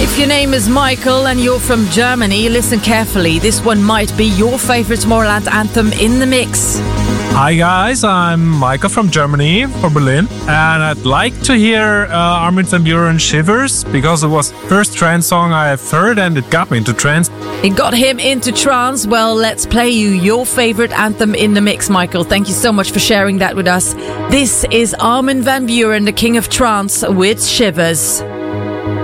If your name is Michael and you're from Germany, listen carefully. This one might be your favorite Tomorrowland anthem in the mix. Hi guys, I'm Michael from Germany, from Berlin, and I'd like to hear Armin van Buuren Shivers because it was the first trance song I have heard and it got me into trance. It got him into trance. Well, let's play you your favorite anthem in the mix, Michael. Thank you so much for sharing that with us. This is Armin van Buuren, the king of trance, with Shivers.